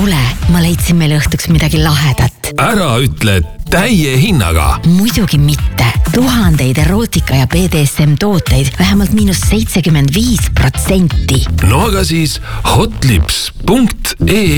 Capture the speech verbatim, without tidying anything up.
kuule, ma leidsin meile õhtuks midagi lahedat. Ära ütle täie hinnaga. Muidugi mitte. Tuhandeid erootika ja B D S M tooteid vähemalt miinus seitsekümmend viis protsenti. No aga siis hotlips punkt ee